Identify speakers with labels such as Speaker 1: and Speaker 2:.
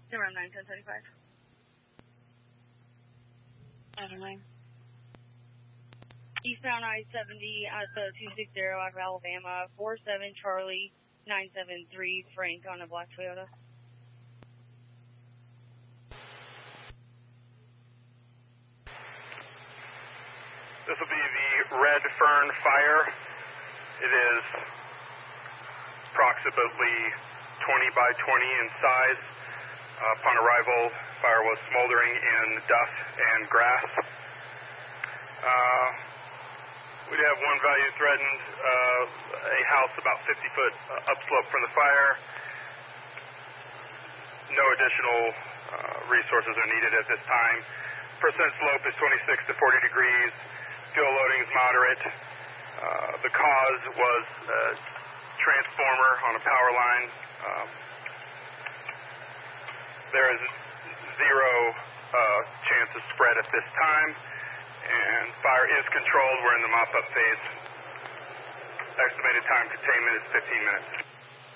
Speaker 1: Around 9:10:35.
Speaker 2: I don't know.
Speaker 1: Eastbound I-70 at the 260 out of Alabama, 47 Charlie 973 Frank on a black Toyota.
Speaker 3: This will be the Red Fern Fire. It is approximately 20 by 20 in size. Upon arrival, fire was smoldering in dust and grass. We have one value threatened, a house about 50 foot upslope from the fire. No additional resources are needed at this time. Percent slope is 26 to 40 degrees. Fuel loading is moderate. The cause was a transformer on a power line. There is zero chance of spread at this time, and fire is controlled. We're in the mop-up phase. Estimated time containment is 15 minutes.